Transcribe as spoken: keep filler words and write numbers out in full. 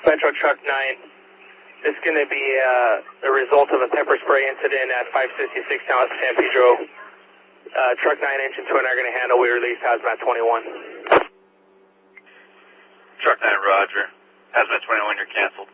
Metro Truck nine. This is going to be uh, the result of a pepper spray incident at five sixty-six South San Pedro. Uh, truck nine engine two and I are going to handle. We release Hazmat twenty-one. Truck nine, roger. Hazmat twenty-one, you're canceled.